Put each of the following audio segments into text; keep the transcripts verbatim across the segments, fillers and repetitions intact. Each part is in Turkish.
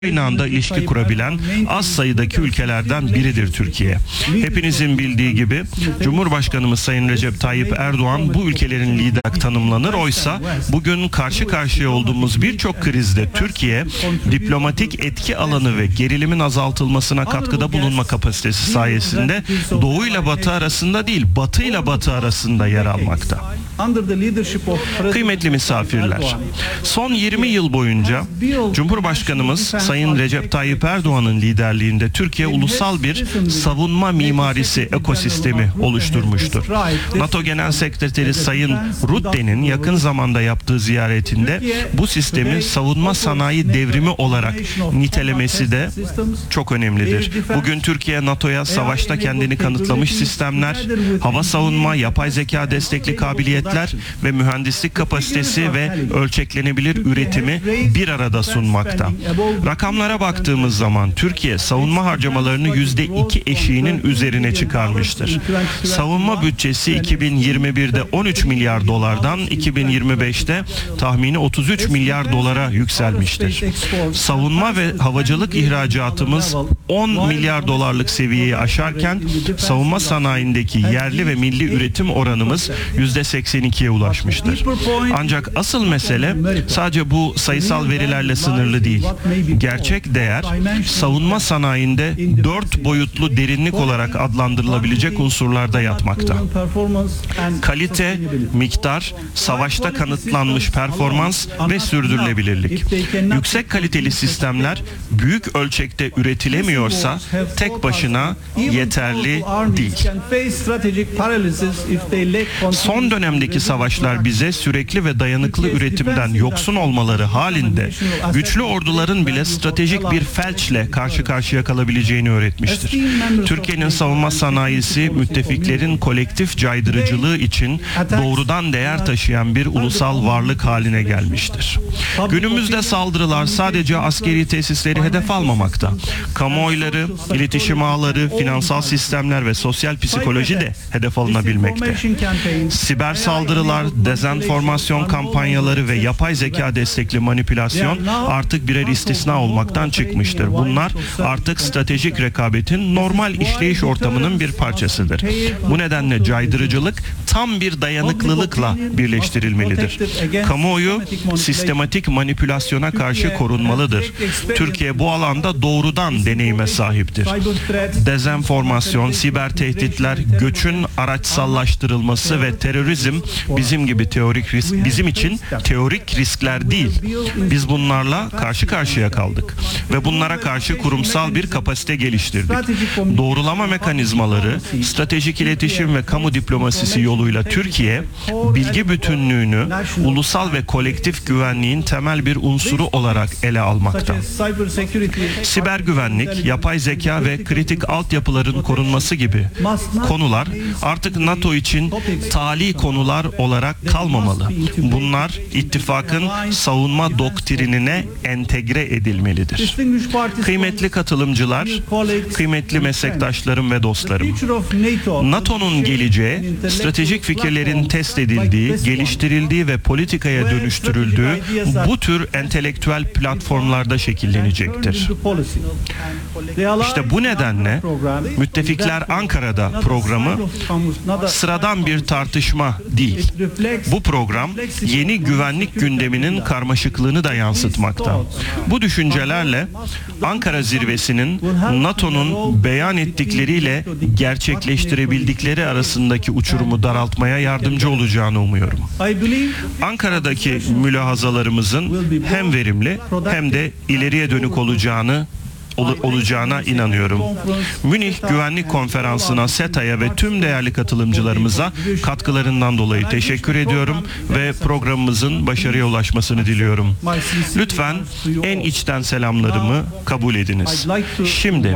aynı anda ilişki kurabilen az sayıdaki ülkelerden biridir Türkiye. Hepinizin bildiği gibi Cumhurbaşkanımız Sayın Recep Tayyip Erdoğan bu ülkelerin lideri tanımlanır. Oysa bugün karşı karşıya olduğumuz birçok krizde Türkiye diplomatik etki alanı ve gerilimin azaltılmasına katkıda bulunma kapasitesi sayesinde Doğu ile Batı arasında değil, Batı ile Batı arasında yer almakta. Kıymetli misafirler, son yirmi yıl boyunca Cumhurbaşkanımız Sayın Recep Tayyip Erdoğan'ın liderliğinde Türkiye ulusal bir savunma mimarisi ekosistemi oluşturmuştur. NATO Genel Sekreteri Sayın Rutte'nin yakın zamanda yaptığı ziyaretinde bu sistemi savunma sanayi devrimi olarak nitelemesi de çok önemlidir. Bugün Türkiye NATO'ya savaşta kendini kanıtlamış sistemler, hava savunma, yapay zeka destekli kabiliyetler ve mühendislik kapasitesi ve ölçeklenebilir üretimi bir arada sunmakta. Rakamlara baktığımız zaman Türkiye savunma harcamalarını yüzde iki eşiğinin üzerine çıkarmıştır. Savunma bütçesi iki bin yirmi birde on üç milyar dolardan iki bin yirmi beşte tahmini otuz üç milyar dolara yükselmiştir. Savunma ve havacılık ihracatımız on milyar dolarlık seviyeyi aşarken savunma sanayindeki yerli ve milli üretim oranımız yüzde seksen ikiye ulaşmıştır. Ancak asıl mesele sadece bu sayısal verilerle sınırlı değil. Gerçek değer savunma sanayinde dört boyutlu derinlik olarak adlandırılabilecek unsurlarda yatmakta. Kalite, miktar, savaşta kanıtlanmış performans ve sürdürülebilirlik. Yüksek kaliteli sistemler büyük ölçekte üretilemiyorsa tek başına yeterli değil. Son dönemdeki savaşlar bize sürekli ve dayanıklı üretimden yoksun olmaları halinde güçlü orduların bile stratejik bir felçle karşı karşıya kalabileceğini öğretmiştir. Türkiye'nin savunma sanayisi müttefiklerin kolektif caydırıcılığı için doğrudan değer taşıyan bir ulusal varlık haline gelmiştir. Günümüzde saldırılar sadece askeri tesisleri hedef almamakta. Kamuoyları, iletişim ağları, finansal sistemler ve sosyal psikoloji de hedef alınabilmekte. Siber saldırılar, dezenformasyon kampanyaları ve yapay zeka destekli manipülasyon artık birer istisna olmaktan çıkmıştır. Bunlar artık stratejik rekabetin normal işleyiş ortamının bir parçasıdır. Bu nedenle caydırıcılık tam bir dayanıklılıkla birleştirilmelidir. Kamuoyu sistematik manipülasyona karşı korunmalıdır. Türkiye bu alanda doğrudan deneyime sahiptir. Dezenformasyon, siber tehditler, göçün araçsallaştırılması ve terörizm bizim gibi teorik risk, bizim için teorik riskler değil. Biz bunlarla karşı karşıya kaldık ve bunlara karşı kurumsal bir kapasite geliştirdik. Doğrulama mekanizmaları, stratejik iletişim ve kamu diplomasisi yoluyla Türkiye, bilgi bütünlüğünü, ulusal ve kolektif güvenliğin temel bir unsuru olarak ele almakta. Siber güvenlik, yapay zeka ve kritik altyapıların korunması gibi konular artık NATO için tali konular olarak kalmamalı. Bunlar ittifakın savunma doktrinine entegre edilmelidir. Kıymetli katılımcılar, kıymetli meslektaşlarım ve dostlarım, NATO'nun geleceği, stratejik fikirlerin test edildiği, geliştirildiği ve politikaya dönüştürüldüğü bu tür entelektüel platformlarda şekillenecektir. İşte bu nedenle Müttefikler Ankara'da programı sıradan bir tartışma değil. Bu program yeni güvenlik gündeminin karmaşıklığını da yansıtmakta. Bu düşüncelerle Ankara zirvesinin NATO'nun beyan ettikleriyle gerçekleştirebildikleri arasındaki uçurumu daraltmaya yardımcı olacağını umuyorum. Ankara'daki mülahazalarımızın hem verimli hem de ileriye dönük olacağını ol, olacağına inanıyorum. Münih Güvenlik Konferansı'na, SETA'ya ve tüm değerli katılımcılarımıza katkılarından dolayı teşekkür ediyorum ve programımızın başarıya ulaşmasını diliyorum. Lütfen en içten selamlarımı kabul ediniz. Şimdi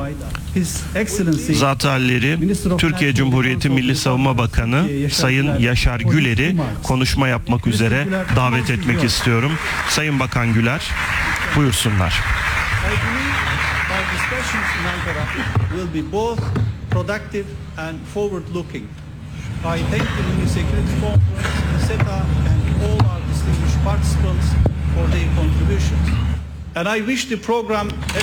Zat-ı Halleri Türkiye Cumhuriyeti Milli Savunma Bakanı Sayın Yaşar Güler'i konuşma yapmak üzere davet etmek istiyorum. Sayın Bakan Güler, buyursunlar. Our discussions in Ankara will be both productive and forward-looking. I thank the Milli Security Conference, the SETA, and all our distinguished participants for their contributions. And I wish the program